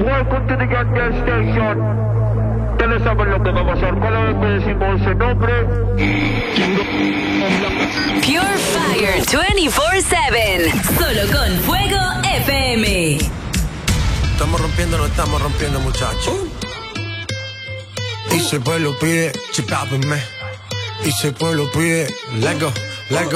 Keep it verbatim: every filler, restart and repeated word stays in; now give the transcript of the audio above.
welcome to the Gas Station. Ustedes saben lo que va a pasar. Cada vez que decimos ese nombre. Pure Fire veinticuatro siete. Solo con Fuego F M. Estamos rompiendo, no estamos rompiendo, muchachos. Y si el pueblo pide, chipápenme. Y si el pueblo pide, let go, let go.